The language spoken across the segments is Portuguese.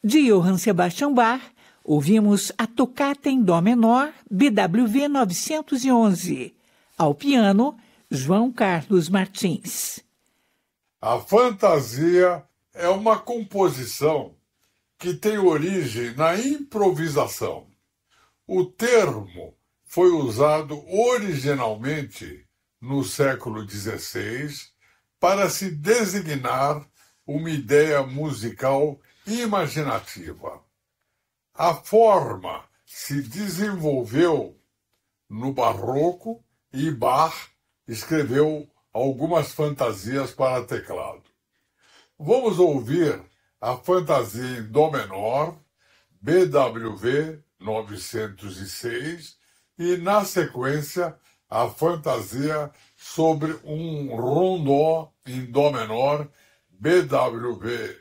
De Johann Sebastian Bach, ouvimos a Tocata em Dó menor, BWV 911. Ao piano, João Carlos Martins. A fantasia é uma composição que tem origem na improvisação. O termo foi usado originalmente no século XVI para se designar uma ideia musical imaginativa. A forma se desenvolveu no Barroco e Bach escreveu algumas fantasias para teclado. Vamos ouvir a fantasia em Dó menor, BWV 906, e, na sequência, a fantasia sobre um rondó em Dó menor, BWV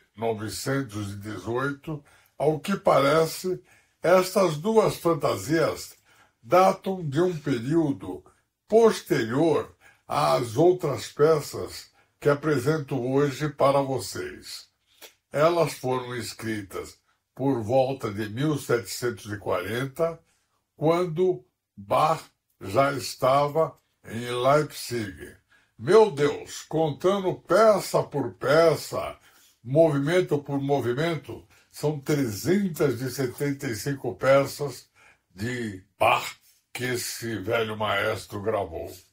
918. Ao que parece, estas duas fantasias datam de um período posterior às outras peças que apresento hoje para vocês. Elas foram escritas por volta de 1740, quando Bach já estava em Leipzig. Meu Deus, contando peça por peça, movimento por movimento, são 375 peças de Bach que esse velho maestro gravou.